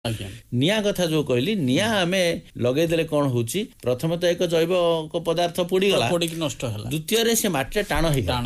निया कथा जो कहली निया आमे लगे देले कोन होची प्रथम तो एक जैव पदार्थ पोड़ी गला नष्ट होला द्वितीय रे से माटी टाण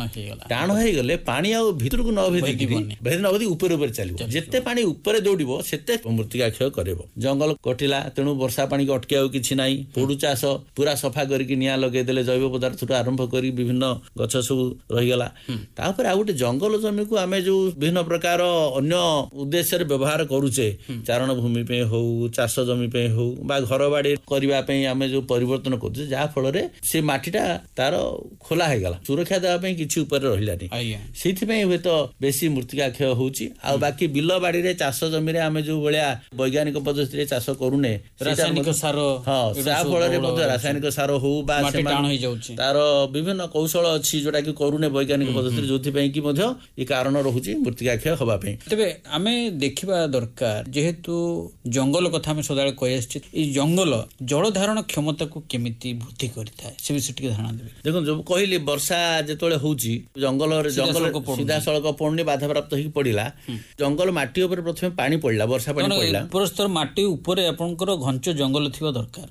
हे गले पानी आ भितर को न भेदी भेदी न ऊपर ऊपर चलिबो जेते पानी ऊपर दौड़िबो सेते मृत्तिका क्षय करबो जंगल कटिला तेनु वर्षा पानी के अटकाउ किछि नाही पोडु चाष पूरा सफा करके निया लगे देले जैव पदार्थ तो आरंभ करी विभिन्न गछ सब रही गला तापर आ गोटे जंगल जमी को आमे जो विभिन्न प्रकार अन्य उद्देश्य रे व्यवहार करूचे चारण भूमि पे हो चाष जमी पे हो बा घर बाड़ी करबा पे आमे जो परिवर्तन करछे जा फल रे से माटीटा तार खोला हे गला सुरक्षा देबा पे किछि ऊपर रहिलानी सेथि पे हे तो बेसी मृत्तिका क्षय होउची आ बाकी बिल बाड़ी रे चाष जमी रे आमे जो बळिया वैज्ञानिक पद्धति रे चाष करूने रासायनिक सार हां जा फल रे मध्ये रासायनिक सार हो बा माटी टाण होई जाउची तार विभिन्न कौशल अछि जोटा कि करूने वैज्ञानिक पद्धति जोथि पे कि मध्ये ई कारण रहउची मृत्तिका क्षय होबा पे तबे आमे देखिबा दरकार जेहेतु जंगल कथा में सदाळे कहि आछि ई जंगल जल धारण क्षमता को केमिति वृद्धि करथाय से विषय टिके धारणा देबे देखो जो कहली वर्षा जेतोळे होउची जंगल सीधा सड़क पड़नी बाधा प्राप्त होई पड़िला जंगल माटी ऊपर प्रथमे पानी पड़ला वर्षा पानी पड़ला परस्तर माटी ऊपर आपनकर घंच जंगल थिबा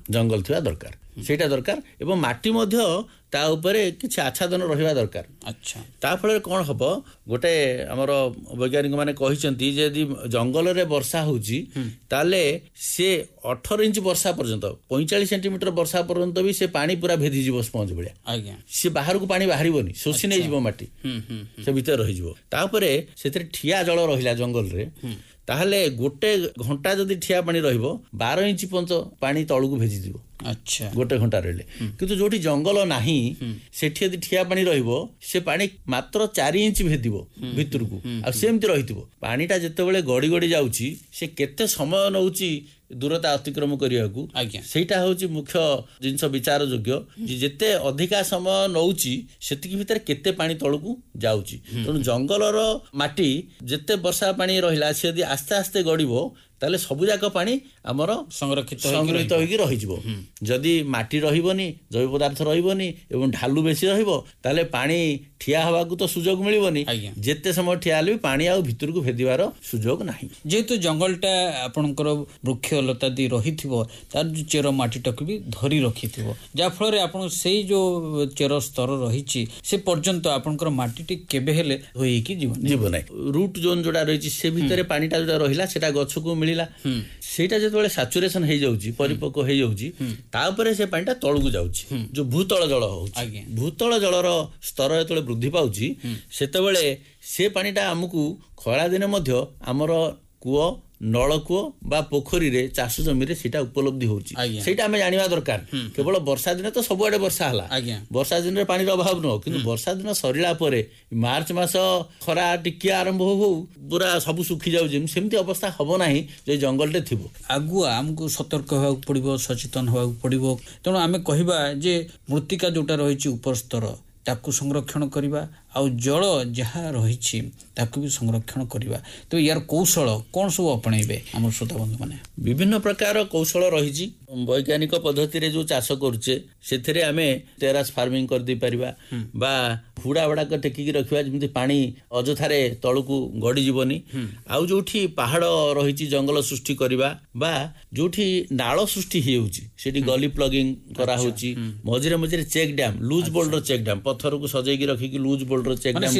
दरकार सेटा दरकार एवं माटी मध्य ता ऊपर किछि आच्छादन रहिबा दरकार अच्छा ता फल कोन हबो गोटे हमर वैज्ञानिक माने कहिसंती जे यदि जंगल रे वर्षा होउची ताले से 18 इंच वर्षा पर्यंत 45 सेंटीमीटर वर्षा पर्यंत भी से पानी पूरा भेदी जीवो स्पंज बळिया आज्ञा से बाहर को पानी बाहरिबोनी शोषि नै जीवो माटी से भीतर रहि जीवो ता ऊपर सेतरे ठिया जल रहिला जंगल रे ताहले गोटे घंटा जदि ठिया पानी रहिबो 12 इंच पंच पानी तळु को भेजी दिबो अच्छा गोटे घंटा रहले किंतु जोठी जंगल नाही सेठी यदि ठिया पानी रहिबो से पानी मात्र 4 इंच भेदिबो भितर को आ सेमति रहितबो पानीटा जेतेबेले गडी गडी जाउची से केते समय नउची दूरता अतिक्रम करियाकू सेटा होची मुख्य जिंस विचार योग्य जेते अधिका समय नउची सेतिकी भीतर केते पानी तळकू जाउची तनु जंगलर माटी जेते वर्षा पानी रहिला से यदि आस्ते आस्ते गडिबो ताले सबु जाक पानी हमर संरक्षित होगी रहि जिवो जदि माटी रहिबोनी जैव पदार्थ रहिबोनी एवं ढालू बेसी रहिबो ताले पानी ठिया हवा को तो सुजोग मिलिबोनी जेते समय ठिया ले पानी आ भितर को भेदिवार सुजोग नाही जेतु जंगलटा आपनकर वृक्ष लता दी रहिथिबो तार चेर माटी टक भी धरी रखिथिबो जा फल रे आपन सेई जो चेर स्तर रहिची से पर्यंत आपनकर माटीटी केबे हेले होई कि जीवन नाही रूट जोन जोडा रहिची से भितरे पानीटा जोडा रहिला सेटा गछ को मिलिला सेटा जेतबेले सैचुरेशन हे जाउची परिपक्व हे जाउची ता ऊपर से पानीटा तळु को जाउची जो भूतल जल होउची भूतल जलर स्तर जेतबेले वृद्धि पाउची सेतबेले से पानीटा हमकु खरा दिने मध्य हमर कुओ नलकूओ बा पोखरी रे चाष जमी रे सेटा उपलब्धि होउची सेटा हमें जानिबा दरकार केवल वर्षा दिन तो सब आडे वर्षा हला वर्षा दिन रे पानी रो अभाव न किंतु वर्षा दिन सरिला परे मार्च मास खरा टिकी आरंभ हो पूरा सब सुखी जाउ जे सेमती अवस्था हबो नाही जे जंगल रे थिबो आगुआ हमको सतर्क होवा पड़िबो सचेतन होवा पड़िबो तनो हमें कहिबा जे मृत्तिका जोटा रहिची ऊपर स्तर ताकू संरक्षण करिबा आ जल जहाँ रही ताकू भी संरक्षण करवा तो यार कौशल कौन सब अपणेबे हमर श्रोता बंधु माने विभिन्न प्रकार कौशल रही वैज्ञानिक पद्धति रे जो चाष करूचे सेथरे आमे टेरास फार्मिंग कर दी परिबा बा हुड़ा बड़ा के टेकी रखिबा जेमति पानी अजथारे तळकू गडी जीवनी आ जोठी पहाड़ रही जंगल सृष्टि करवा बा जोठी नाळ सृष्टि हेउची सेठी गली प्लगिंग करा होची मझिरे मझिरे check dam loose boulder check dam पत्थर को सजेगी रखी लूज बोल्डर चेक डैम